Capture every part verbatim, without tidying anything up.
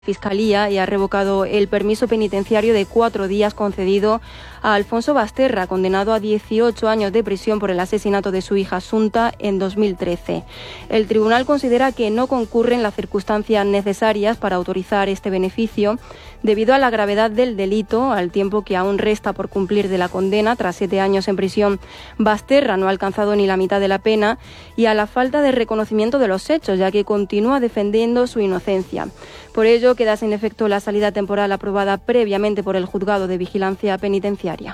Fiscalía y ha revocado el permiso penitenciario de cuatro días concedido a Alfonso Basterra, condenado a dieciocho años de prisión por el asesinato de su hija Asunta en dos mil trece. El tribunal considera que no concurren las circunstancias necesarias para autorizar este beneficio debido a la gravedad del delito, al tiempo que aún resta por cumplir de la condena. Tras siete años en prisión, Basterra no ha alcanzado ni la mitad de la pena, y a la falta de reconocimiento de los hechos, ya que continúa defendiendo su inocencia. Por ello, queda sin efecto la salida temporal aprobada previamente por el Juzgado de Vigilancia Penitenciaria.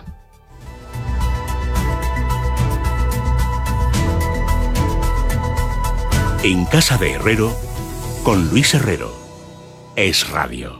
En Casa de Herrero, con Luis Herrero. Es Radio.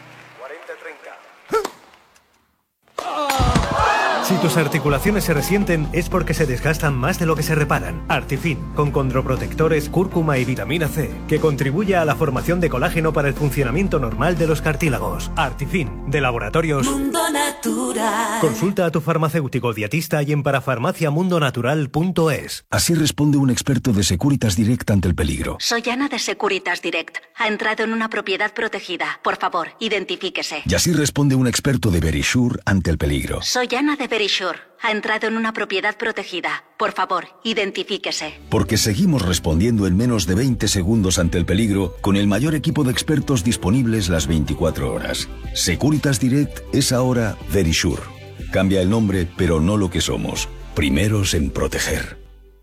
Si tus articulaciones se resienten es porque se desgastan más de lo que se reparan. Artifin, con condroprotectores, cúrcuma y vitamina C, que contribuye a la formación de colágeno para el funcionamiento normal de los cartílagos. Artifin, de Laboratorios Mundo Natural. Consulta a tu farmacéutico dietista y en parafarmacia mundo natural punto es. Así responde un experto de Securitas Direct ante el peligro. Soy Ana de Securitas Direct. Ha entrado en una propiedad protegida. Por favor, identifíquese. Y así responde un experto de Verisure ante el peligro. Soy Ana de Verisure. Ha entrado en una propiedad protegida. Por favor, identifíquese. Porque seguimos respondiendo en menos de veinte segundos ante el peligro con el mayor equipo de expertos disponibles las veinticuatro horas. Securitas Direct es ahora Verisure. Cambia el nombre, pero no lo que somos. Primeros en proteger.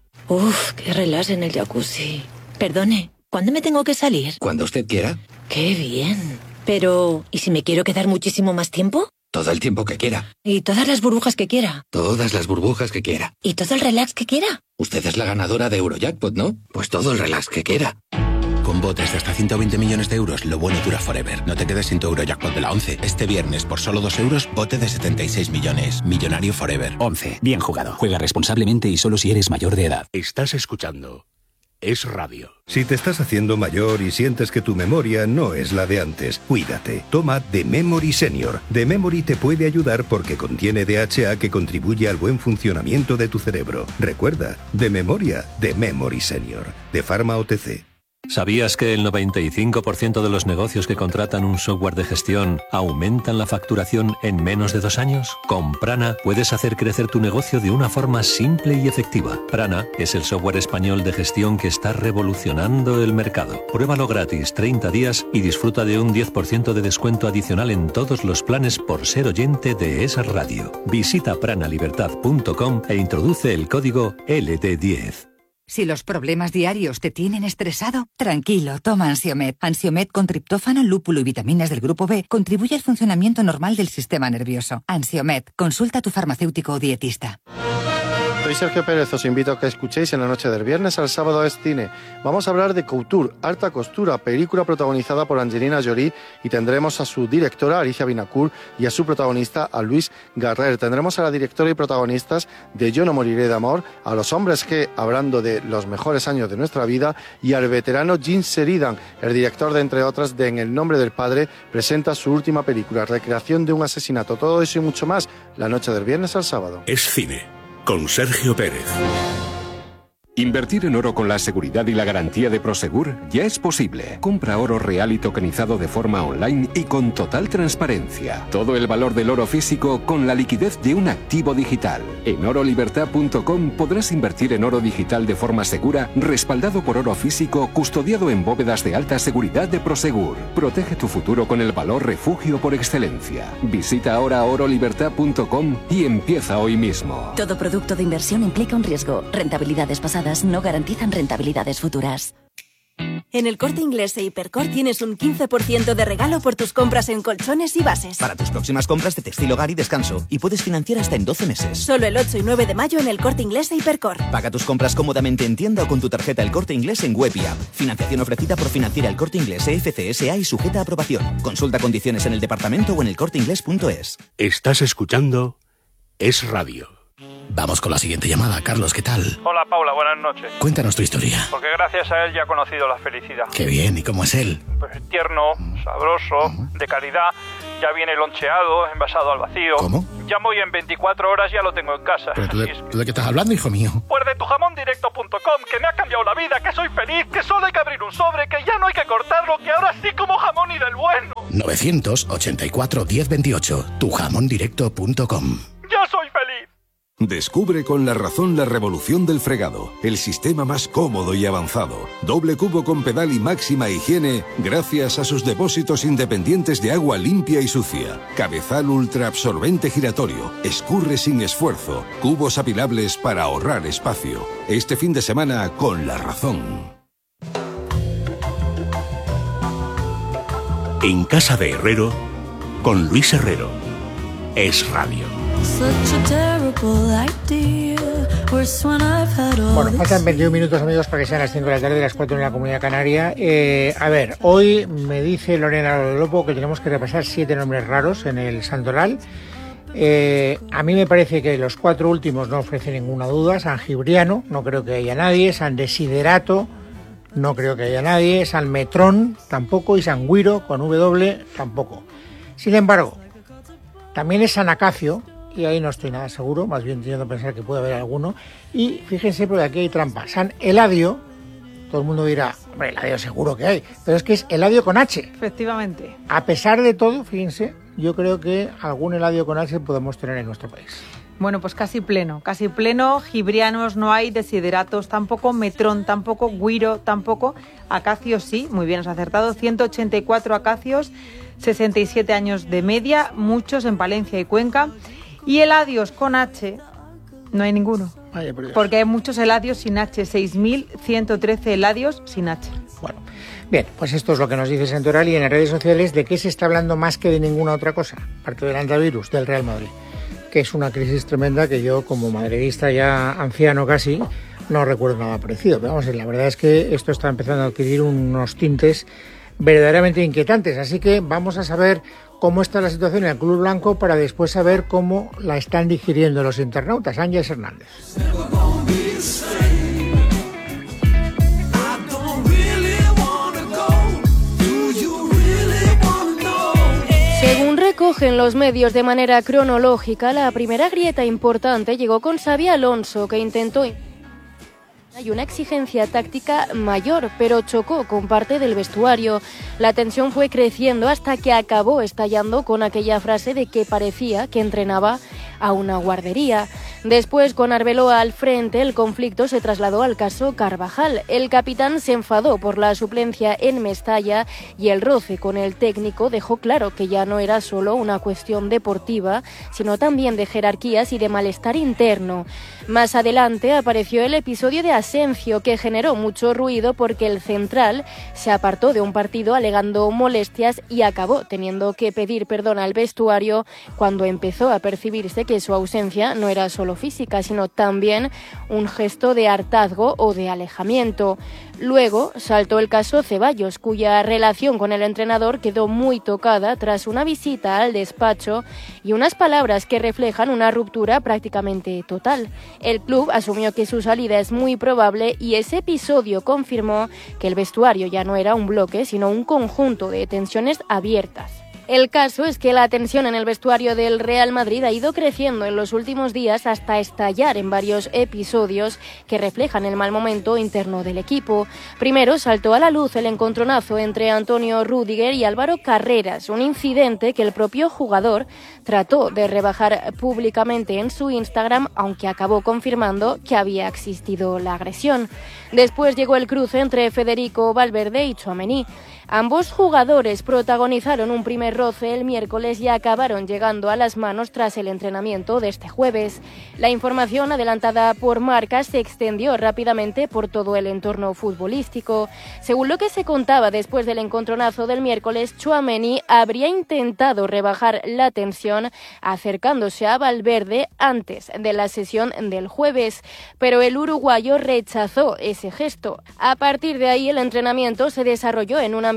Uf, qué relax en el jacuzzi. Perdone, ¿cuándo me tengo que salir? Cuando usted quiera. Qué bien. Pero, ¿y si me quiero quedar muchísimo más tiempo? Todo el tiempo que quiera. ¿Y todas las burbujas que quiera? Todas las burbujas que quiera. ¿Y todo el relax que quiera? Usted es la ganadora de Eurojackpot, ¿no? Pues todo el relax que quiera. Con botes de hasta ciento veinte millones de euros, lo bueno dura forever. No te quedes sin tu Eurojackpot de la once. Este viernes, por solo dos euros, bote de setenta y seis millones. Millonario forever. once. Bien jugado. Juega responsablemente y solo si eres mayor de edad. Estás escuchando Es Radio. Si te estás haciendo mayor y sientes que tu memoria no es la de antes, cuídate. Toma The Memory Senior. The Memory te puede ayudar porque contiene D H A que contribuye al buen funcionamiento de tu cerebro. Recuerda, de memoria, The Memory Senior. De Pharma O T C. ¿Sabías que el noventa y cinco por ciento de los negocios que contratan un software de gestión aumentan la facturación en menos de dos años? Con Prana puedes hacer crecer tu negocio de una forma simple y efectiva. Prana es el software español de gestión que está revolucionando el mercado. Pruébalo gratis treinta días y disfruta de un diez por ciento de descuento adicional en todos los planes por ser oyente de Es Radio. Visita pranalibertad punto com e introduce el código L D diez. Si los problemas diarios te tienen estresado, tranquilo, toma Ansiomed. Ansiomed con triptófano, lúpulo y vitaminas del grupo B contribuye al funcionamiento normal del sistema nervioso. Ansiomed, consulta a tu farmacéutico o dietista. Soy Sergio Pérez, os invito a que escuchéis en la noche del viernes al sábado es cine. Vamos a hablar de Couture, Alta Costura, película protagonizada por Angelina Jolie, y tendremos a su directora Alicia Vinacourt y a su protagonista a Luis Garrer. Tendremos a la directora y protagonistas de Yo no moriré de amor, a los hombres G, hablando de los mejores años de nuestra vida, y al veterano Gene Sheridan, el director de, entre otras, de En el nombre del padre, presenta su última película, recreación de un asesinato. Todo eso y mucho más, la noche del viernes al sábado. Es cine. Con Sergio Pérez. Invertir en oro con la seguridad y la garantía de Prosegur ya es posible. Compra oro real y tokenizado de forma online y con total transparencia. Todo el valor del oro físico con la liquidez de un activo digital. En oro libertad punto com podrás invertir en oro digital de forma segura, respaldado por oro físico, custodiado en bóvedas de alta seguridad de Prosegur. Protege tu futuro con el valor refugio por excelencia. Visita ahora oro libertad punto com y empieza hoy mismo. Todo producto de inversión implica un riesgo. Rentabilidades pasadas no garantizan rentabilidades futuras. En El Corte Inglés e Hipercor tienes un quince por ciento de regalo por tus compras en colchones y bases. Para tus próximas compras de textil, hogar y descanso. Y puedes financiar hasta en doce meses. Solo el ocho y nueve de mayo en El Corte Inglés e Hipercor. Paga tus compras cómodamente en tienda o con tu tarjeta El Corte Inglés en web y app. Financiación ofrecida por Financiera El Corte Inglés E F C S A y sujeta a aprobación. Consulta condiciones en el departamento o en elcorteinglés punto es. Estás escuchando Es Radio. Vamos con la siguiente llamada. Carlos, ¿qué tal? Hola, Paula, buenas noches. Cuéntanos tu historia. Porque gracias a él ya he conocido la felicidad. Qué bien, ¿y cómo es él? Pues tierno, sabroso, de calidad. Ya viene loncheado, envasado al vacío. ¿Cómo? Llamo y en veinticuatro horas ya lo tengo en casa. ¿Pero tú de, es que... ¿tú de qué estás hablando, hijo mío? Pues de tu jamón directo punto com, que me ha cambiado la vida, que soy feliz, que solo hay que abrir un sobre, que ya no hay que cortarlo, que ahora sí como jamón y del bueno. novecientos ochenta y cuatro diez veintiocho, tu jamón directo punto com. ¡Ya soy feliz! Descubre con La Razón la revolución del fregado, el sistema más cómodo y avanzado. Doble cubo con pedal y máxima higiene gracias a sus depósitos independientes de agua limpia y sucia. Cabezal ultra absorbente giratorio, escurre sin esfuerzo, cubos apilables para ahorrar espacio. Este fin de semana con La Razón. En casa de Herrero, con Luis Herrero. Es Radio. Bueno, faltan veintiún minutos, amigos, para que sean las cinco de la tarde, las cuatro en la Comunidad Canaria. Eh, a ver, hoy me dice Lorena Lopo que tenemos que repasar siete nombres raros en el Santoral. Eh, a mí me parece que los cuatro últimos no ofrecen ninguna duda. San Gibriano, no creo que haya nadie. San Desiderato, no creo que haya nadie. San Metrón, tampoco. Y San Guiro, con W, tampoco. Sin embargo, también es San Acacio, y ahí no estoy nada seguro, más bien teniendo que pensar que puede haber alguno. Y fíjense, porque aquí hay trampa. San Eladio, todo el mundo dirá, hombre, Eladio seguro que hay, pero es que es Eladio con H. Efectivamente. A pesar de todo, fíjense, yo creo que algún Eladio con H podemos tener en nuestro país. Bueno, pues casi pleno, casi pleno. Gibrianos no hay, Desideratos tampoco, Metrón tampoco, Guiro tampoco, Acacios sí, muy bien, has acertado, ciento ochenta y cuatro acacios, sesenta y siete años de media, muchos en Palencia y Cuenca. Y Eladios con H, no hay ninguno. Vaya, por Dios. Porque hay muchos Eladios sin H, seis mil ciento trece Eladios sin H. Bueno, bien, pues esto es lo que nos dice Santoral. Y en las redes sociales, ¿de qué se está hablando más que de ninguna otra cosa? Aparte del antivirus, del Real Madrid, que es una crisis tremenda que yo, como madridista ya anciano casi, no recuerdo nada parecido. Pero vamos, la verdad es que esto está empezando a adquirir unos tintes verdaderamente inquietantes. Así que vamos a saber cómo está la situación en el Club Blanco para después saber cómo la están digiriendo los internautas. Ángeles Hernández. Según recogen los medios de manera cronológica, la primera grieta importante llegó con Xabi Alonso, que intentó... Hay una exigencia táctica mayor, pero chocó con parte del vestuario. La tensión fue creciendo hasta que acabó estallando con aquella frase de que parecía que entrenaba a una guardería. Después, con Arbeloa al frente, el conflicto se trasladó al caso Carvajal. El capitán se enfadó por la suplencia en Mestalla y el roce con el técnico dejó claro que ya no era solo una cuestión deportiva, sino también de jerarquías y de malestar interno. Más adelante apareció el episodio de Asencio, que generó mucho ruido porque el central se apartó de un partido alegando molestias y acabó teniendo que pedir perdón al vestuario cuando empezó a percibirse que su ausencia no era solo física, sino también un gesto de hartazgo o de alejamiento. Luego saltó el caso Ceballos, cuya relación con el entrenador quedó muy tocada tras una visita al despacho y unas palabras que reflejan una ruptura prácticamente total. El club asumió que su salida es muy probable y ese episodio confirmó que el vestuario ya no era un bloque, sino un conjunto de tensiones abiertas. El caso es que la tensión en el vestuario del Real Madrid ha ido creciendo en los últimos días hasta estallar en varios episodios que reflejan el mal momento interno del equipo. Primero saltó a la luz el encontronazo entre Antonio Rüdiger y Álvaro Carreras, un incidente que el propio jugador trató de rebajar públicamente en su Instagram, aunque acabó confirmando que había existido la agresión. Después llegó el cruce entre Federico Valverde y Tchouaméni. Ambos jugadores protagonizaron un primer roce el miércoles y acabaron llegando a las manos tras el entrenamiento de este jueves. La información adelantada por Marca se extendió rápidamente por todo el entorno futbolístico. Según lo que se contaba después del encontronazo del miércoles, Tchouaméni habría intentado rebajar la tensión acercándose a Valverde antes de la sesión del jueves, pero el uruguayo rechazó ese gesto. A partir de ahí, el entrenamiento se desarrolló en un ambiente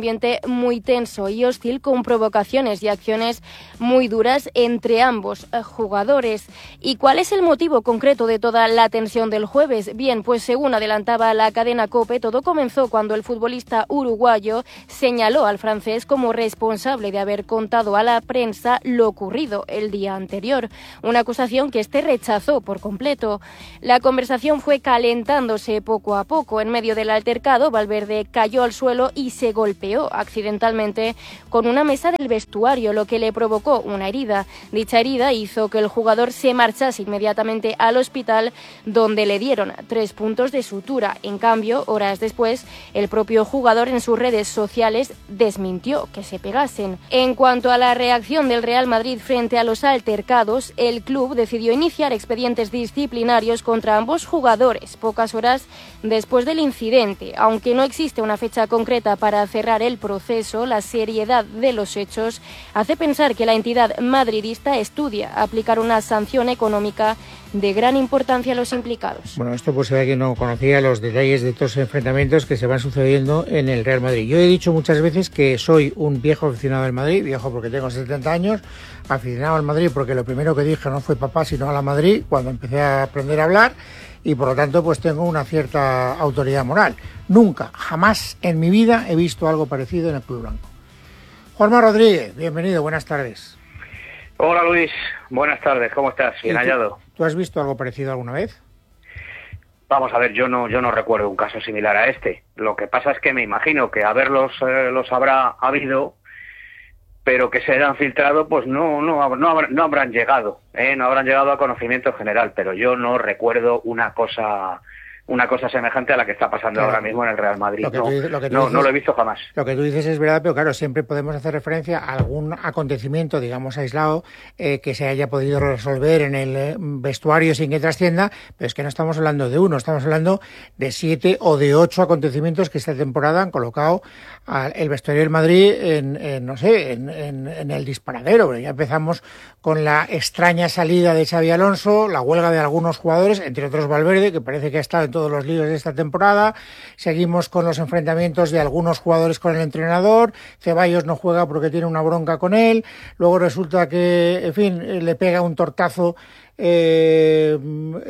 ambiente muy tenso y hostil, con provocaciones y acciones muy duras entre ambos jugadores. ¿Y cuál es el motivo concreto de toda la tensión del jueves? Bien, pues según adelantaba la cadena COPE, todo comenzó cuando el futbolista uruguayo señaló al francés como responsable de haber contado a la prensa lo ocurrido el día anterior, una acusación que este rechazó por completo. La conversación fue calentándose poco a poco. En medio del altercado, Valverde cayó al suelo y se golpeó accidentalmente con una mesa del vestuario, lo que le provocó una herida. Dicha herida hizo que el jugador se marchase inmediatamente al hospital, donde le dieron tres puntos de sutura. En cambio, horas después, el propio jugador en sus redes sociales desmintió que se pegasen. En cuanto a la reacción del Real Madrid frente a los altercados, el club decidió iniciar expedientes disciplinarios contra ambos jugadores pocas horas después del incidente. Aunque no existe una fecha concreta para cerrar el proceso, la seriedad de los hechos hace pensar que la entidad madridista estudia aplicar una sanción económica de gran importancia a los implicados. Bueno, esto pues se ve que no conocía los detalles de estos enfrentamientos que se van sucediendo en el Real Madrid. Yo he dicho muchas veces que soy un viejo aficionado al Madrid, viejo porque tengo setenta años, aficionado al Madrid porque lo primero que dije no fue papá sino a la Madrid cuando empecé a aprender a hablar, y por lo tanto pues tengo una cierta autoridad moral. Nunca, jamás en mi vida he visto algo parecido en el Club Blanco. Juanma Rodríguez, bienvenido, buenas tardes. Hola Luis, buenas tardes, ¿cómo estás? Bien ¿tú, hallado. ¿Tú has visto algo parecido alguna vez? Vamos a ver, yo no yo no recuerdo un caso similar a este. Lo que pasa es que me imagino que haberlos eh, los habrá habido, pero que se hayan filtrado, pues no no no, habrán, no habrán llegado, ¿eh? no habrán llegado a conocimiento general. Pero yo no recuerdo una cosa una cosa semejante a la que está pasando claro, ahora mismo en el Real Madrid. Lo no, dices, lo no, dices, no lo he visto jamás. Lo que tú dices es verdad, pero claro, siempre podemos hacer referencia a algún acontecimiento, digamos, aislado, eh, que se haya podido resolver en el eh, vestuario sin que trascienda, pero es que no estamos hablando de uno, estamos hablando de siete o de ocho acontecimientos que esta temporada han colocado al el vestuario del Madrid en, en no sé, en, en, en el disparadero. Ya empezamos con la extraña salida de Xabi Alonso, la huelga de algunos jugadores, entre otros Valverde, que parece que ha estado en todos los líos de esta temporada. Seguimos con los enfrentamientos de algunos jugadores con el entrenador. Ceballos no juega porque tiene una bronca con él. Luego resulta que, en fin, le pega un tortazo. Eh,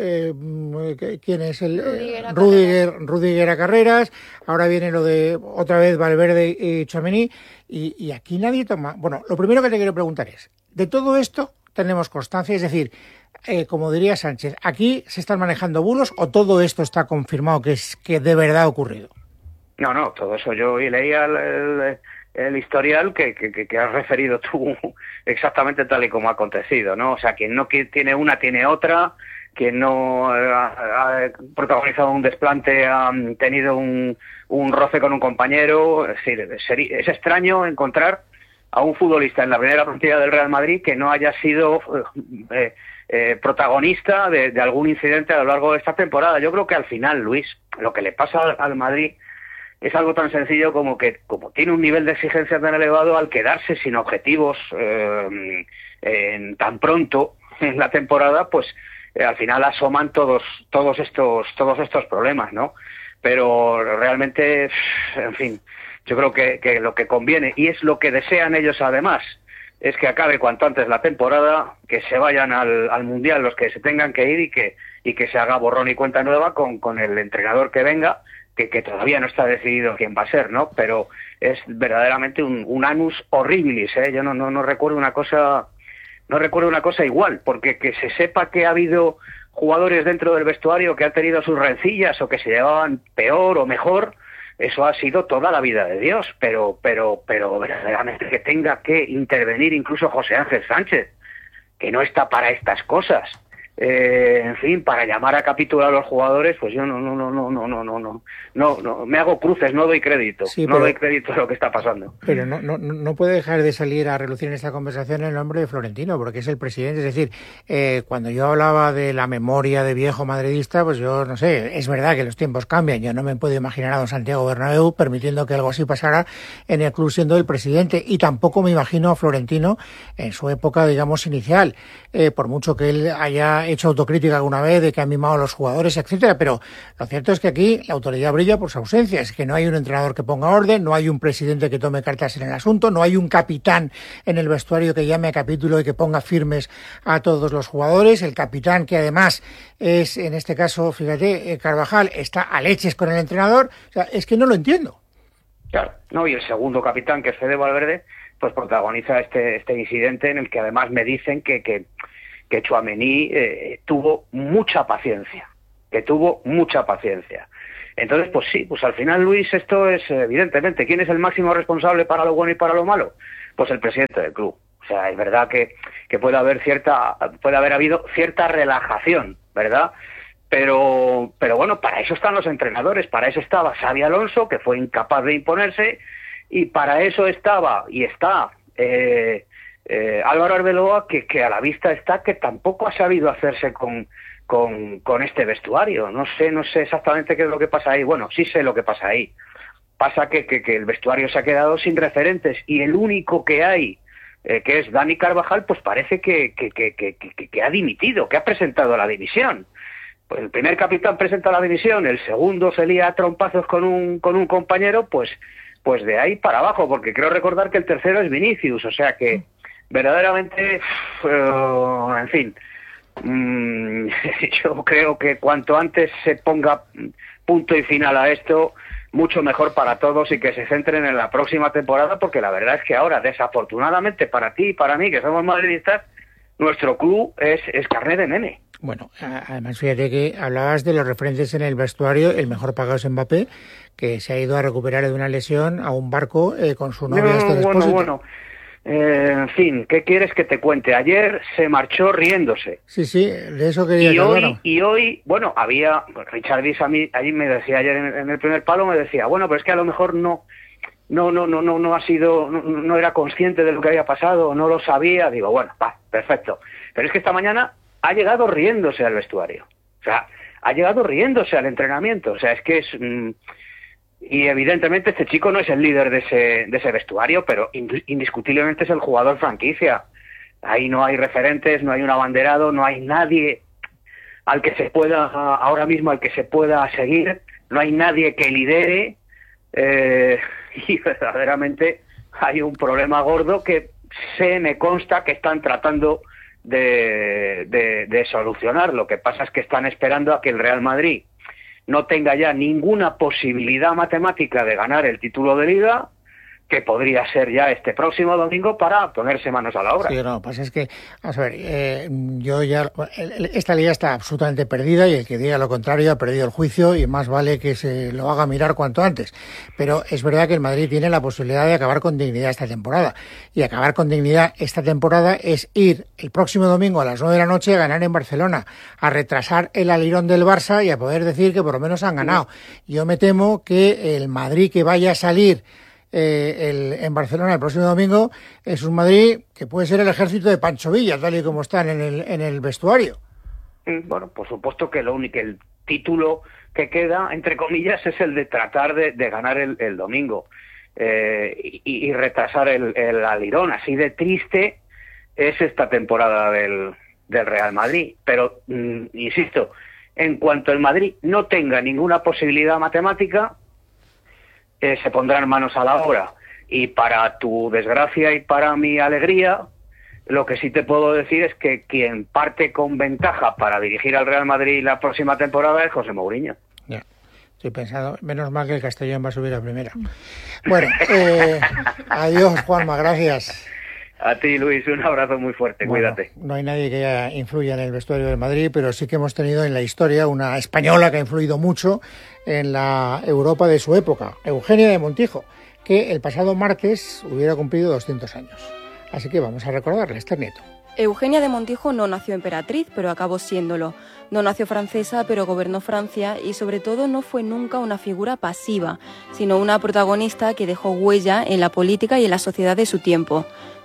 eh, ¿Quién es el? Rudiger, Rudiger, Rudiger a Carreras. Ahora viene lo de otra vez Valverde y Tchouaméni. Y, y aquí nadie toma. Bueno, lo primero que te quiero preguntar es: de todo esto tenemos constancia, es decir, Eh, como diría Sánchez, ¿aquí se están manejando bulos o todo esto está confirmado que es que de verdad ha ocurrido? No, no, todo eso yo leía el, el, el historial que, que, que has referido tú exactamente tal y como ha acontecido, ¿no? O sea, quien no tiene una tiene otra, quien no ha, ha protagonizado un desplante ha tenido un, un roce con un compañero. Es decir, es extraño encontrar a un futbolista en la primera plantilla del Real Madrid que no haya sido eh, eh, protagonista de, de algún incidente a lo largo de esta temporada. Yo creo que al final, Luis, lo que le pasa al, al Madrid es algo tan sencillo como que, como tiene un nivel de exigencia tan elevado, al quedarse sin objetivos eh, en, tan pronto en la temporada, pues eh, al final asoman todos todos estos todos estos problemas, ¿no? Pero realmente, en fin, yo creo que, que lo que conviene, y es lo que desean ellos además, es que acabe cuanto antes la temporada, que se vayan al, al Mundial los que se tengan que ir y que y que se haga borrón y cuenta nueva con, con el entrenador que venga, que, que todavía no está decidido quién va a ser, ¿no? Pero es verdaderamente un, un annus horribilis, ¿eh? Yo no, no, no recuerdo una cosa, no recuerdo una cosa igual, porque que se sepa que ha habido jugadores dentro del vestuario que han tenido sus rencillas o que se llevaban peor o mejor, eso ha sido toda la vida de Dios, pero pero pero verdaderamente que tenga que intervenir incluso José Ángel Sánchez, que no está para estas cosas, eh, en fin, para llamar a capitular a los jugadores, pues yo no no no no no no no no no no me hago cruces, no doy crédito, sí, no pero, doy crédito a lo que está pasando. Pero no no no puede dejar de salir a relucir en esta conversación el nombre de Florentino, porque es el presidente. Es decir, eh, cuando yo hablaba de la memoria de viejo madridista, pues yo no sé, es verdad que los tiempos cambian. Yo no me puedo imaginar a don Santiago Bernabéu permitiendo que algo así pasara en el club siendo el presidente, y tampoco me imagino a Florentino en su época, digamos, inicial, eh, por mucho que él haya hecho autocrítica alguna vez de que ha mimado a los jugadores, etcétera, pero lo cierto es que aquí la autoridad brilla por su ausencia. Es que no hay un entrenador que ponga orden, no hay un presidente que tome cartas en el asunto, no hay un capitán en el vestuario que llame a capítulo y que ponga firmes a todos los jugadores. El capitán, que además es, en este caso, fíjate, Carvajal, está a leches con el entrenador. O sea, es que no lo entiendo. Claro, no, y el segundo capitán, que es Fede Valverde, pues protagoniza este este incidente en el que además me dicen que que, que Tchouaméni eh, tuvo mucha paciencia, que tuvo mucha paciencia. Entonces, pues sí, pues al final, Luis, esto es evidentemente, ¿quién es el máximo responsable para lo bueno y para lo malo? Pues el presidente del club. O sea, es verdad que, que puede haber cierta, puede haber habido cierta relajación, ¿verdad? Pero, pero bueno, para eso están los entrenadores, para eso estaba Xabi Alonso, que fue incapaz de imponerse, y para eso estaba y está eh, eh, Álvaro Arbeloa, que, que a la vista está que tampoco ha sabido hacerse con, con, con este vestuario. No sé, no sé exactamente qué es lo que pasa ahí. Bueno, sí sé lo que pasa ahí. Pasa que, que, que el vestuario se ha quedado sin referentes y el único que hay, eh, que es Dani Carvajal, pues parece que, que, que, que, que, que ha dimitido, que ha presentado la dimisión. Pues el primer capitán presenta la dimisión, el segundo se lía a trompazos con un con un compañero, pues pues de ahí para abajo, porque creo recordar que el tercero es Vinicius, o sea que verdaderamente, uh, en fin, mmm, yo creo que cuanto antes se ponga punto y final a esto, mucho mejor para todos y que se centren en la próxima temporada, porque la verdad es que ahora, desafortunadamente para ti y para mí, que somos madridistas, nuestro club es, es carné de nene. Bueno, además fíjate que hablabas de los referentes en el vestuario, el mejor pagado es Mbappé, que se ha ido a recuperar de una lesión a un barco eh, con su novia no, hasta el bueno, expósito. bueno, eh, en fin, ¿qué quieres que te cuente? Ayer se marchó riéndose. Sí, sí, de eso quería y que hoy hablara. Y hoy, bueno, había, Richard Viss a mí, allí me decía ayer en, en el primer palo, me decía, bueno, pero es que a lo mejor no... No, no, no, no, no ha sido, no, no era consciente de lo que había pasado, no lo sabía. Digo, bueno, va, perfecto. Pero es que esta mañana ha llegado riéndose al vestuario. O sea, ha llegado riéndose al entrenamiento. O sea, es que es... Mmm, y evidentemente este chico no es el líder de ese, de ese vestuario, pero indiscutiblemente es el jugador franquicia. Ahí no hay referentes, no hay un abanderado, no hay nadie al que se pueda, ahora mismo al que se pueda seguir, no hay nadie que lidere. Eh, y verdaderamente hay un problema gordo que se me consta que están tratando de, de, de solucionar. Lo que pasa es que están esperando a que el Real Madrid no tenga ya ninguna posibilidad matemática de ganar el título de Liga, que podría ser ya este próximo domingo, para ponerse manos a la obra. Sí, no, pues es que, vamos a ver, eh, yo ya, esta liga está absolutamente perdida y el que diga lo contrario ha perdido el juicio y más vale que se lo haga mirar cuanto antes. Pero es verdad que el Madrid tiene la posibilidad de acabar con dignidad esta temporada. Y acabar con dignidad esta temporada es ir el próximo domingo a las nueve de la noche a ganar en Barcelona, a retrasar el alirón del Barça y a poder decir que por lo menos han ganado. Yo me temo que el Madrid que vaya a salir Eh, el, en Barcelona el próximo domingo es un Madrid que puede ser el ejército de Pancho Villa, tal y como están en el, en el vestuario. Bueno, por supuesto que lo único, el título que queda, entre comillas, es el de tratar de, de ganar el, el domingo eh, y, y retrasar el, el alirón. Así de triste es esta temporada del, del Real Madrid. Pero, mm, insisto, en cuanto el Madrid no tenga ninguna posibilidad matemática, Eh, se pondrán manos a la obra. Y para tu desgracia y para mi alegría, lo que sí te puedo decir es que quien parte con ventaja para dirigir al Real Madrid la próxima temporada es José Mourinho. Ya, estoy pensando, menos mal que el Castellón va a subir a primera. Bueno, eh, adiós Juanma, gracias. A ti, Luis, un abrazo muy fuerte, bueno, cuídate. No hay nadie que ya influya en el vestuario del Madrid, pero sí que hemos tenido en la historia una española que ha influido mucho en la Europa de su época, Eugenia de Montijo, que el pasado martes hubiera cumplido doscientos años. Así que vamos a recordarle, este nieto. Eugenia de Montijo no nació emperatriz, pero acabó siéndolo. No nació francesa, pero gobernó Francia y sobre todo no fue nunca una figura pasiva, sino una protagonista que dejó huella en la política y en la sociedad de su tiempo.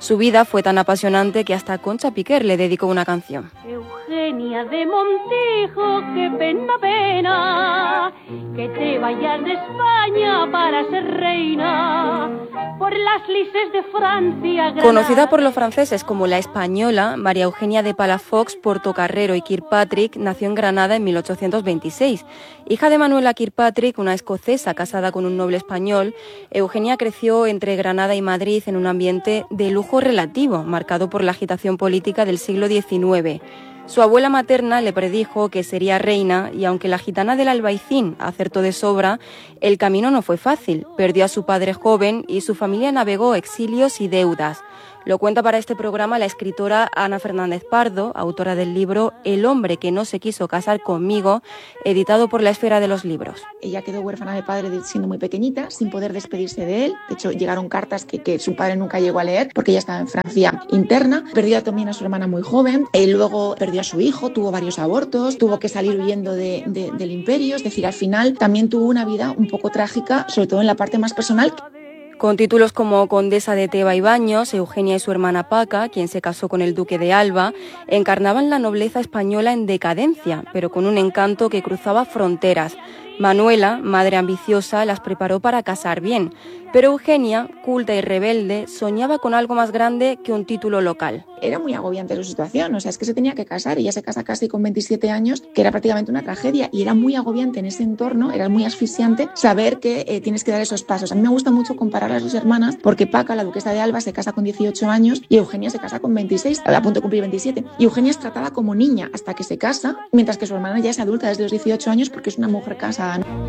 Su vida fue tan apasionante que hasta Concha Piquer le dedicó una canción. Eugenia de Montijo, qué pena, pena, que te vayas de España para ser reina, por las lices de Francia. Granada. Conocida por los franceses como la española, María Eugenia de Palafox, Portocarrero y Kirkpatrick nació en Granada en mil ochocientos veintiséis. Hija de Manuela Kirkpatrick, una escocesa casada con un noble español, Eugenia creció entre Granada y Madrid en un ambiente de lujo relativo, marcado por la agitación política del siglo diecinueve. Su abuela materna le predijo que sería reina y aunque la gitana del Albaicín acertó de sobra, el camino no fue fácil. Perdió a su padre joven y su familia navegó exilios y deudas. Lo cuenta para este programa la escritora Ana Fernández Pardo, autora del libro El hombre que no se quiso casar conmigo, editado por La Esfera de los Libros. Ella quedó huérfana de padre siendo muy pequeñita, sin poder despedirse de él. De hecho, llegaron cartas que, que su padre nunca llegó a leer porque ella estaba en Francia interna. Perdió también a su hermana muy joven. Él luego perdió a su hijo, tuvo varios abortos, tuvo que salir huyendo de, de, del imperio. Es decir, al final también tuvo una vida un poco trágica, sobre todo en la parte más personal. Con títulos como Condesa de Teba y Baños, Eugenia y su hermana Paca, quien se casó con el duque de Alba, encarnaban la nobleza española en decadencia, pero con un encanto que cruzaba fronteras. Manuela, madre ambiciosa, las preparó para casar bien, pero Eugenia, culta y rebelde, soñaba con algo más grande que un título local. Era muy agobiante su situación, o sea, es que se tenía que casar, ella se casa casi con veintisiete años, que era prácticamente una tragedia, y era muy agobiante en ese entorno, era muy asfixiante saber que eh, tienes que dar esos pasos. A mí me gusta mucho comparar a las dos hermanas, porque Paca, la duquesa de Alba, se casa con dieciocho años y Eugenia se casa con veintiséis, a punto de cumplir veintisiete. Y Eugenia es tratada como niña hasta que se casa, mientras que su hermana ya es adulta desde los dieciocho años porque es una mujer casada.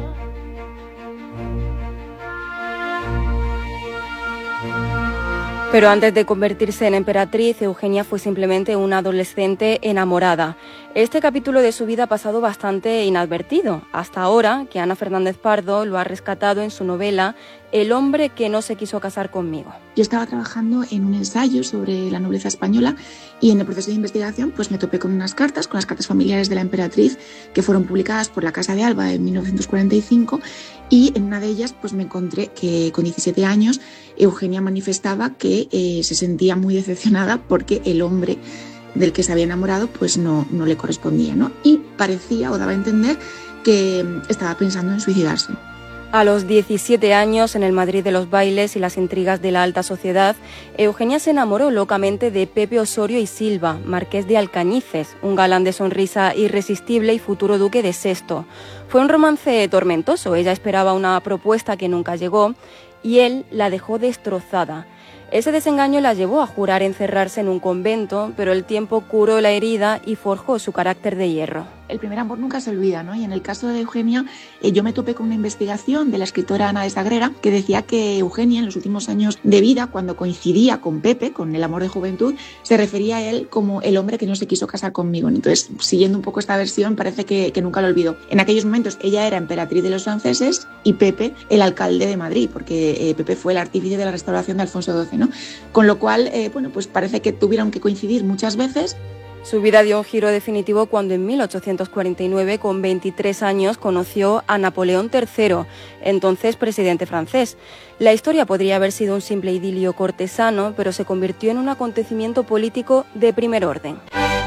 Pero antes de convertirse en emperatriz, Eugenia fue simplemente una adolescente enamorada. Este capítulo de su vida ha pasado bastante inadvertido, hasta ahora que Ana Fernández Pardo lo ha rescatado en su novela El hombre que no se quiso casar conmigo. Yo estaba trabajando en un ensayo sobre la nobleza española y en el proceso de investigación pues me topé con unas cartas, con las cartas familiares de la emperatriz que fueron publicadas por la Casa de Alba en mil novecientos cuarenta y cinco, y en una de ellas pues me encontré que con diecisiete años Eugenia manifestaba que eh, se sentía muy decepcionada porque el hombre del que se había enamorado pues no, no le correspondía, ¿no? Y parecía o daba a entender que estaba pensando en suicidarse. A los diecisiete años, en el Madrid de los bailes y las intrigas de la alta sociedad, Eugenia se enamoró locamente de Pepe Osorio y Silva, marqués de Alcañices, un galán de sonrisa irresistible y futuro duque de Sesto. Fue un romance tormentoso, ella esperaba una propuesta que nunca llegó y él la dejó destrozada. Ese desengaño la llevó a jurar encerrarse en un convento, pero el tiempo curó la herida y forjó su carácter de hierro. El primer amor nunca se olvida, ¿no? Y en el caso de Eugenia, eh, yo me topé con una investigación de la escritora Ana de Sagrera que decía que Eugenia en los últimos años de vida, cuando coincidía con Pepe, con el amor de juventud, se refería a él como el hombre que no se quiso casar conmigo. Entonces, siguiendo un poco esta versión, parece que, que nunca lo olvidó. En aquellos momentos ella era emperatriz de los franceses y Pepe el alcalde de Madrid, porque eh, Pepe fue el artífice de la restauración de Alfonso doce, ¿no? Con lo cual, eh, bueno, pues parece que tuvieron que coincidir muchas veces. Su vida dio un giro definitivo cuando en mil ochocientos cuarenta y nueve, con veintitrés años, conoció a Napoleón tercero, entonces presidente francés. La historia podría haber sido un simple idilio cortesano, pero se convirtió en un acontecimiento político de primer orden.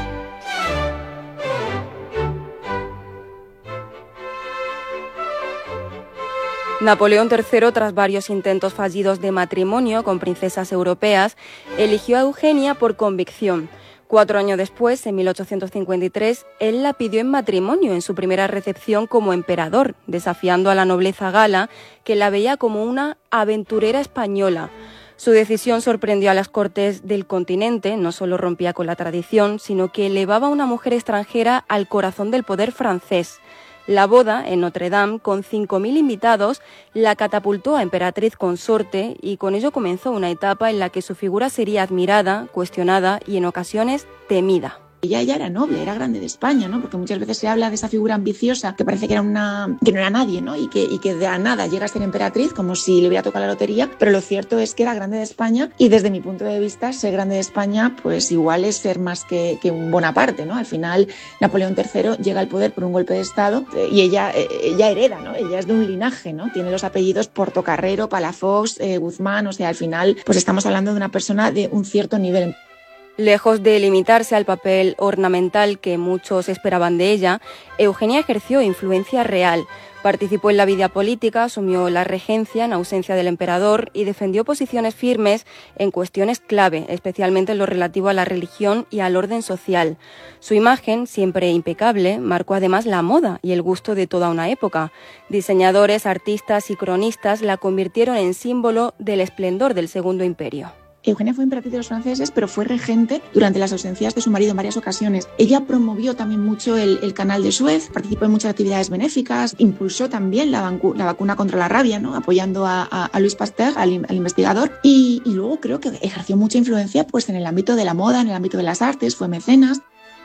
Napoleón tercero, tras varios intentos fallidos de matrimonio con princesas europeas, eligió a Eugenia por convicción. Cuatro años después, en mil ochocientos cincuenta y tres, él la pidió en matrimonio en su primera recepción como emperador, desafiando a la nobleza gala, que la veía como una aventurera española. Su decisión sorprendió a las cortes del continente, no solo rompía con la tradición, sino que elevaba a una mujer extranjera al corazón del poder francés. La boda, en Notre Dame, con cinco mil invitados, la catapultó a emperatriz consorte y con ello comenzó una etapa en la que su figura sería admirada, cuestionada y en ocasiones temida. Ella ya era noble, era grande de España, ¿no? Porque muchas veces se habla de esa figura ambiciosa que parece que era una que no era nadie, ¿no? Y que, y que de la nada llega a ser emperatriz como si le hubiera tocado la lotería, pero lo cierto es que era grande de España y desde mi punto de vista ser grande de España pues igual es ser más que, que un Bonaparte, ¿no? Al final Napoleón tercero llega al poder por un golpe de estado y ella, ella hereda, ¿no? Ella es de un linaje, ¿no? Tiene los apellidos Portocarrero, Palafox, eh, Guzmán, o sea, al final pues estamos hablando de una persona de un cierto nivel. Lejos de limitarse al papel ornamental que muchos esperaban de ella, Eugenia ejerció influencia real. Participó en la vida política, asumió la regencia en ausencia del emperador y defendió posiciones firmes en cuestiones clave, especialmente en lo relativo a la religión y al orden social. Su imagen, siempre impecable, marcó además la moda y el gusto de toda una época. Diseñadores, artistas y cronistas la convirtieron en símbolo del esplendor del Segundo Imperio. Eugenia fue emperatriz de los franceses, pero fue regente durante las ausencias de su marido en varias ocasiones. Ella promovió también mucho el, el canal de Suez, participó en muchas actividades benéficas, impulsó también la, bancu, la vacuna contra la rabia, ¿no? Apoyando a, a, a Louis Pasteur, al, al investigador, y, y luego creo que ejerció mucha influencia pues, en el ámbito de la moda, en el ámbito de las artes, fue mecenas.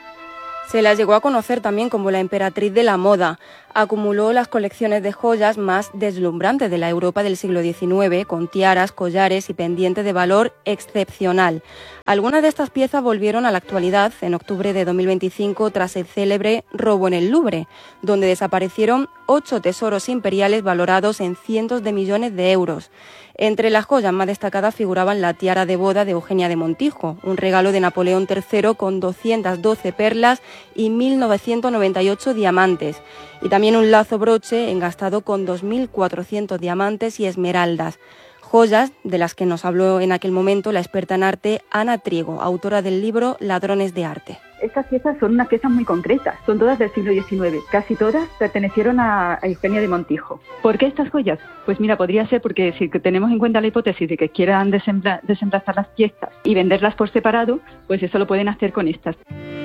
Se la llegó a conocer también como la emperatriz de la moda. Acumuló las colecciones de joyas más deslumbrantes de la Europa del siglo diecinueve, con tiaras, collares y pendientes de valor excepcional. Algunas de estas piezas volvieron a la actualidad en octubre de dos mil veinticinco tras el célebre robo en el Louvre, donde desaparecieron ocho tesoros imperiales valorados en cientos de millones de euros. Entre las joyas más destacadas figuraban la tiara de boda de Eugenia de Montijo, un regalo de Napoleón tercero con doscientas doce perlas y mil novecientos noventa y ocho diamantes, y también un lazo broche engastado con dos mil cuatrocientos diamantes y esmeraldas. Joyas de las que nos habló en aquel momento la experta en arte Ana Triego, autora del libro Ladrones de arte. Estas piezas son unas piezas muy concretas, son todas del siglo diecinueve, casi todas pertenecieron a Eugenia de Montijo. ¿Por qué estas joyas? Pues mira, podría ser porque si tenemos en cuenta la hipótesis de que quieran desembla- desemplazar las piezas y venderlas por separado, pues eso lo pueden hacer con estas.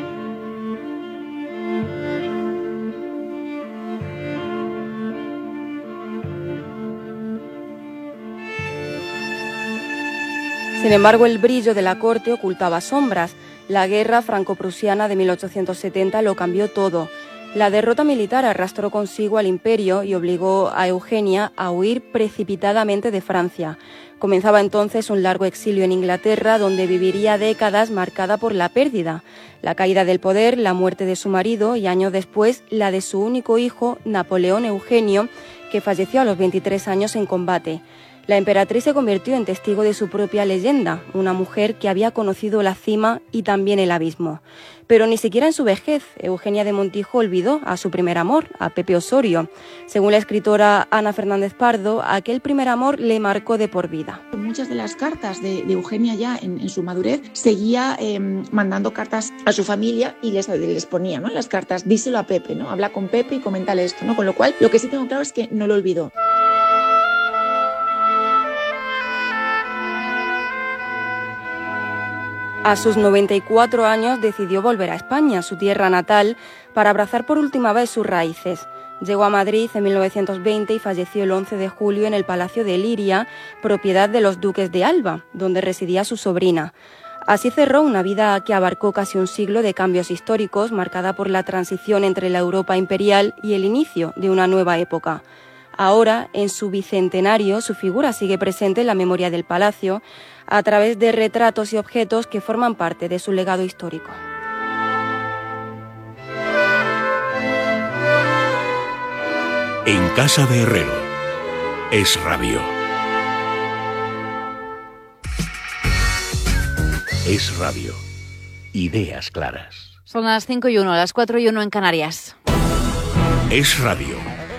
Sin embargo, el brillo de la corte ocultaba sombras. La guerra franco-prusiana de mil ochocientos setenta lo cambió todo. La derrota militar arrastró consigo al imperio y obligó a Eugenia a huir precipitadamente de Francia. Comenzaba entonces un largo exilio en Inglaterra, donde viviría décadas marcada por la pérdida, la caída del poder, la muerte de su marido y años después la de su único hijo, Napoleón Eugenio, que falleció a los veintitrés años en combate. La emperatriz se convirtió en testigo de su propia leyenda, una mujer que había conocido la cima y también el abismo. Pero ni siquiera en su vejez, Eugenia de Montijo olvidó a su primer amor, a Pepe Osorio. Según la escritora Ana Fernández Pardo, aquel primer amor le marcó de por vida. Muchas de las cartas de, de Eugenia ya en, en su madurez seguía eh, mandando cartas a su familia y les, les ponía, ¿no? Las cartas, díselo a Pepe, ¿no? Habla con Pepe y coméntale esto, ¿no? Con lo cual, lo que sí tengo claro es que no lo olvidó. A sus noventa y cuatro años decidió volver a España, su tierra natal, para abrazar por última vez sus raíces. Llegó a Madrid en mil novecientos veinte y falleció el once de julio en el Palacio de Liria, propiedad de los duques de Alba, donde residía su sobrina. Así cerró una vida que abarcó casi un siglo de cambios históricos, marcada por la transición entre la Europa imperial y el inicio de una nueva época. Ahora, en su bicentenario, su figura sigue presente en la memoria del palacio a través de retratos y objetos que forman parte de su legado histórico. En casa de Herrero, Es Radio. Es Radio. Ideas claras. Son las cinco y uno, las cuatro y uno en Canarias. Es Radio.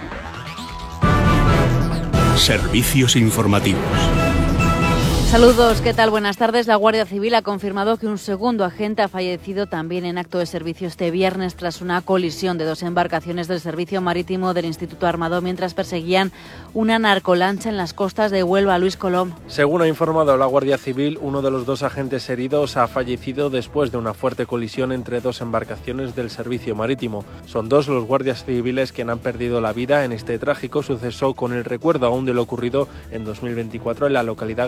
Servicios informativos. Saludos, ¿qué tal? Buenas tardes. La Guardia Civil ha confirmado que un segundo agente ha fallecido también en acto de servicio este viernes tras una colisión de dos embarcaciones del Servicio Marítimo del Instituto Armado mientras perseguían una narcolancha en las costas de Huelva. Luis Colom. Según ha informado la Guardia Civil, uno de los dos agentes heridos ha fallecido después de una fuerte colisión entre dos embarcaciones del Servicio Marítimo. Son dos los guardias civiles quienes han perdido la vida en este trágico suceso, con el recuerdo aún de lo ocurrido en dos mil veinticuatro en la localidad gaditana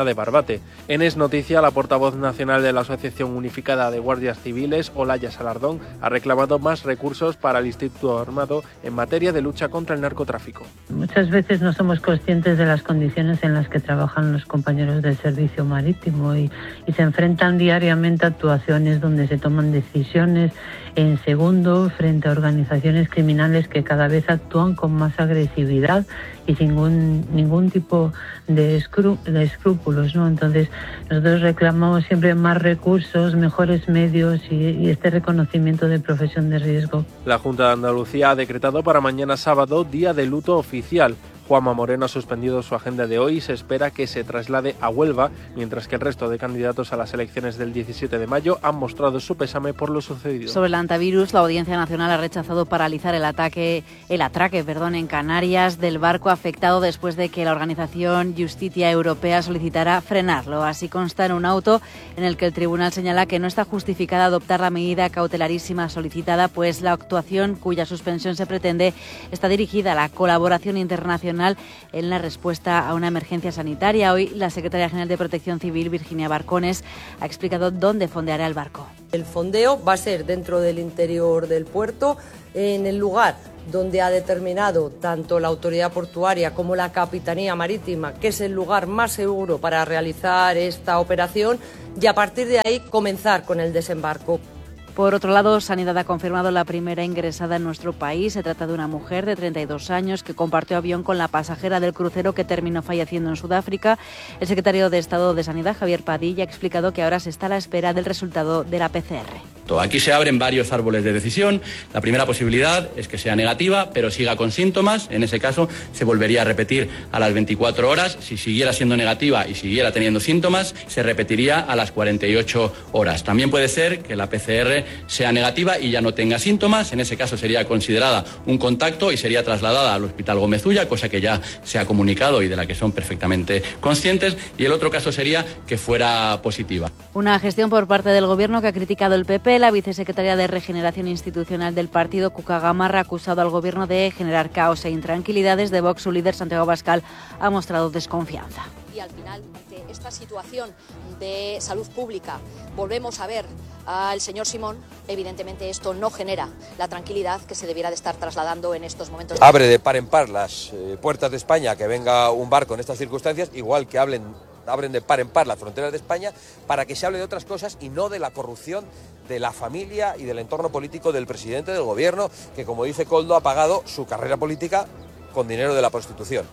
zona de Barbate. En Es Noticia, la portavoz nacional de la Asociación Unificada de Guardias Civiles, Olaya Salardón, ha reclamado más recursos para el Instituto Armado en materia de lucha contra el narcotráfico. Muchas veces no somos conscientes de las condiciones en las que trabajan los compañeros del servicio marítimo y, y se enfrentan diariamente a actuaciones donde se toman decisiones en segundo frente a organizaciones criminales que cada vez actúan con más agresividad y sin ningún, ningún tipo de, escrú, de escrúpulos, ¿no? Entonces nosotros reclamamos siempre más recursos, mejores medios y, y este reconocimiento de profesión de riesgo. La Junta de Andalucía ha decretado para mañana sábado día de luto oficial. Juanma Moreno ha suspendido su agenda de hoy y se espera que se traslade a Huelva, mientras que el resto de candidatos a las elecciones del diecisiete de mayo han mostrado su pésame por lo sucedido. Sobre el antivirus, la Audiencia Nacional ha rechazado paralizar el ataque, el atraque, perdón, en Canarias del barco afectado después de que la organización Justitia Europea solicitara frenarlo. Así consta en un auto en el que el tribunal señala que no está justificada adoptar la medida cautelarísima solicitada, pues la actuación cuya suspensión se pretende está dirigida a la colaboración internacional en la respuesta a una emergencia sanitaria. Hoy la secretaria general de Protección Civil, Virginia Barcones, ha explicado dónde fondeará el barco. El fondeo va a ser dentro del interior del puerto, en el lugar donde ha determinado tanto la autoridad portuaria como la Capitanía Marítima que es el lugar más seguro para realizar esta operación, y a partir de ahí comenzar con el desembarco. Por otro lado, Sanidad ha confirmado la primera ingresada en nuestro país. Se trata de una mujer de treinta y dos años que compartió avión con la pasajera del crucero que terminó falleciendo en Sudáfrica. El secretario de Estado de Sanidad, Javier Padilla, ha explicado que ahora se está a la espera del resultado de la P C R. Aquí se abren varios árboles de decisión. La primera posibilidad es que sea negativa, pero siga con síntomas. En ese caso, se volvería a repetir a las veinticuatro horas. Si siguiera siendo negativa y siguiera teniendo síntomas, se repetiría a las cuarenta y ocho horas. También puede ser que la P C R sea negativa y ya no tenga síntomas. En ese caso sería considerada un contacto y sería trasladada al Hospital Gómez Ulla, cosa que ya se ha comunicado y de la que son perfectamente conscientes. Y el otro caso sería que fuera positiva. Una gestión por parte del Gobierno que ha criticado el P P. La vicesecretaria de Regeneración Institucional del partido, Cuca Gamarra, ha acusado al Gobierno de generar caos e intranquilidades. De Vox, su líder, Santiago Abascal, ha mostrado desconfianza. Y al final, ante esta situación de salud pública, volvemos a ver al señor Simón. Evidentemente esto no genera la tranquilidad que se debiera de estar trasladando en estos momentos. Abre de par en par las eh, puertas de España que venga un barco en estas circunstancias, igual que hablen, abren de par en par las fronteras de España, para que se hable de otras cosas y no de la corrupción de la familia y del entorno político del presidente del Gobierno, que, como dice Koldo, ha pagado su carrera política con dinero de la prostitución.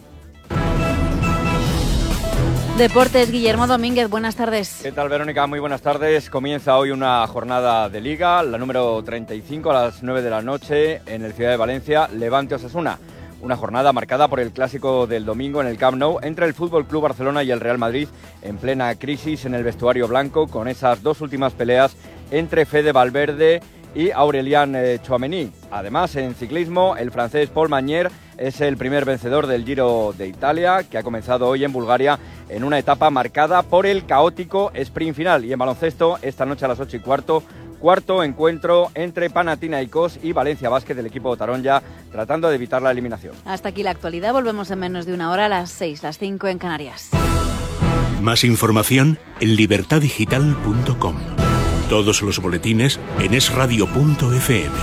Deportes, Guillermo Domínguez, buenas tardes. ¿Qué tal, Verónica? Muy buenas tardes. Comienza hoy una jornada de Liga, la número treinta y cinco, a las nueve de la noche en el Ciudad de Valencia, Levante Osasuna. Una jornada marcada por el clásico del domingo en el Camp Nou entre el F C Barcelona y el Real Madrid, en plena crisis en el vestuario blanco, con esas dos últimas peleas entre Fede Valverde y Aurélien Tchouaméni. Además, en ciclismo, el francés Paul Magnier es el primer vencedor del Giro de Italia, que ha comenzado hoy en Bulgaria en una etapa marcada por el caótico sprint final. Y en baloncesto, esta noche a las ocho y cuarto, cuarto encuentro entre Panathinaikos y Valencia Basket del equipo Taronja, tratando de evitar la eliminación. Hasta aquí la actualidad. Volvemos en menos de una hora, a las seis, las cinco en Canarias. Más información en libertad digital punto com. Todos los boletines en es radio punto efe eme.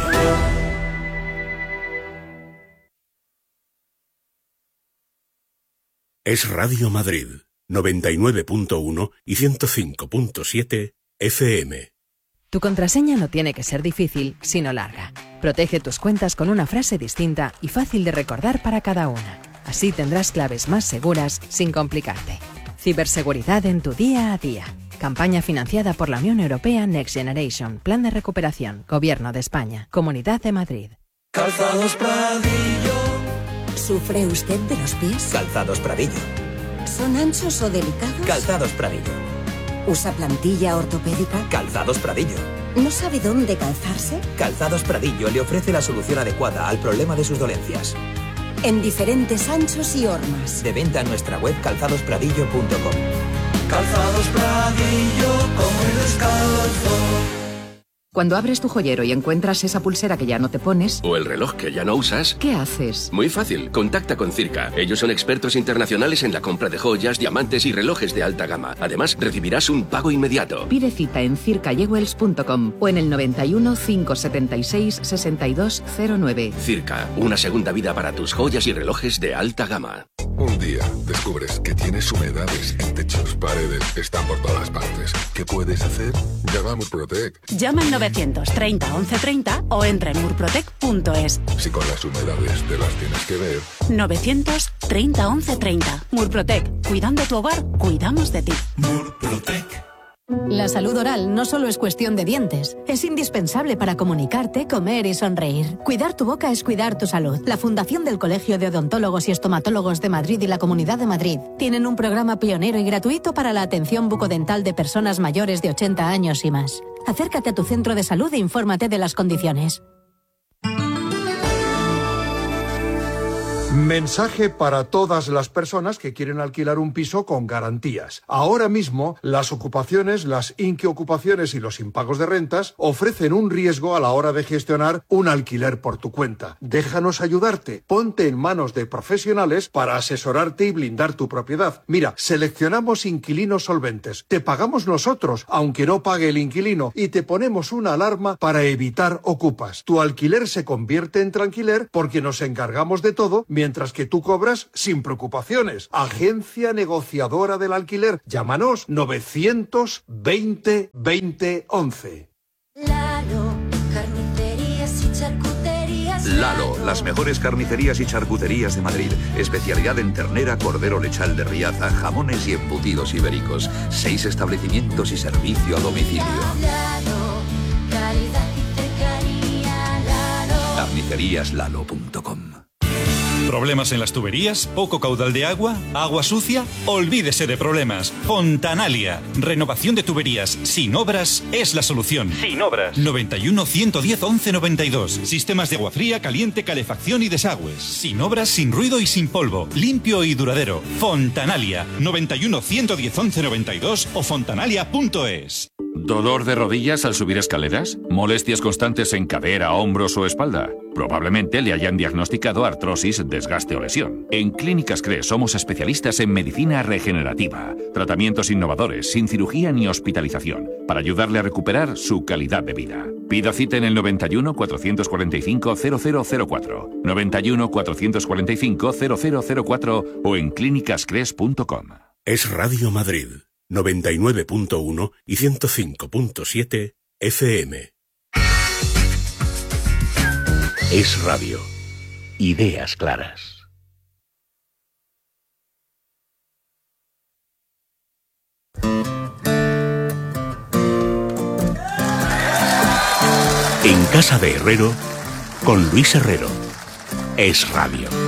Es Radio Madrid, noventa y nueve punto uno y ciento cinco punto siete efe eme. Tu contraseña no tiene que ser difícil, sino larga. Protege tus cuentas con una frase distinta y fácil de recordar para cada una. Así tendrás claves más seguras sin complicarte. Ciberseguridad en tu día a día. Campaña financiada por la Unión Europea Next Generation. Plan de recuperación. Gobierno de España. Comunidad de Madrid. Calzados Pradillo. ¿Sufre usted de los pies? Calzados Pradillo. ¿Son anchos o delicados? Calzados Pradillo. ¿Usa plantilla ortopédica? Calzados Pradillo. ¿No sabe dónde calzarse? Calzados Pradillo le ofrece la solución adecuada al problema de sus dolencias. En diferentes anchos y hormas. De venta en nuestra web calzados pradillo punto com. Calzados Pradillo, como el descalzo. Cuando abres tu joyero y encuentras esa pulsera que ya no te pones... O el reloj que ya no usas... ¿Qué haces? Muy fácil, contacta con Circa. Ellos son expertos internacionales en la compra de joyas, diamantes y relojes de alta gama. Además, recibirás un pago inmediato. Pide cita en circa jewels punto com o en el noventa y uno, cinco setenta y seis, sesenta y dos cero nueve. Circa, una segunda vida para tus joyas y relojes de alta gama. Un día descubres que tienes humedades en techos, paredes, están por todas partes. ¿Qué puedes hacer? Llama a Murprotec. Llama al novecientos treinta once treinta o entra en murprotec punto es. Si con las humedades te las tienes que ver. novecientos treinta once treinta. Murprotec. Cuidando tu hogar, cuidamos de ti. Murprotec. La salud oral no solo es cuestión de dientes, es indispensable para comunicarte, comer y sonreír. Cuidar tu boca es cuidar tu salud. La Fundación del Colegio de Odontólogos y Estomatólogos de Madrid y la Comunidad de Madrid tienen un programa pionero y gratuito para la atención bucodental de personas mayores de ochenta años y más. Acércate a tu centro de salud e infórmate de las condiciones. Mensaje para todas las personas que quieren alquilar un piso con garantías. Ahora mismo, las ocupaciones, las inquiocupaciones y los impagos de rentas ofrecen un riesgo a la hora de gestionar un alquiler por tu cuenta. Déjanos ayudarte. Ponte en manos de profesionales para asesorarte y blindar tu propiedad. Mira, seleccionamos inquilinos solventes. Te pagamos nosotros, aunque no pague el inquilino, y te ponemos una alarma para evitar ocupas. Tu alquiler se convierte en tranquiler porque nos encargamos de todo, mientras que tú cobras sin preocupaciones. Agencia negociadora del alquiler. Llámanos novecientos veinte veinte once. Lalo, carnicerías y charcuterías. Lalo, las mejores carnicerías y charcuterías de Madrid. Especialidad en ternera, cordero lechal de Riaza, jamones y embutidos ibéricos. Seis establecimientos y servicio a domicilio. Lalo, calidad y cercanía. Lalo. carnicerías lalo punto com. ¿Problemas en las tuberías? ¿Poco caudal de agua? ¿Agua sucia? Olvídese de problemas. Fontanalia. Renovación de tuberías sin obras es la solución. Sin obras. noventa y uno, ciento diez, once noventa y dos. Sistemas de agua fría, caliente, calefacción y desagües. Sin obras, sin ruido y sin polvo. Limpio y duradero. Fontanalia. noventa y uno, ciento diez, once noventa y dos o fontanalia punto es. ¿Dolor de rodillas al subir escaleras? ¿Molestias constantes en cadera, hombros o espalda? Probablemente le hayan diagnosticado artrosis, desgaste o lesión. En Clínicas Cres somos especialistas en medicina regenerativa. Tratamientos innovadores, sin cirugía ni hospitalización, para ayudarle a recuperar su calidad de vida. Pida cita en el noventa y uno, cuatrocientos cuarenta y cinco, cero cero cero cuatro, noventa y uno, cuatrocientos cuarenta y cinco, cero cero cero cuatro o en clínicas cres punto com. Es Radio Madrid, noventa y nueve punto uno y ciento cinco punto siete F M. Es radio. Ideas claras. En casa de Herrero, con Luis Herrero. Es radio.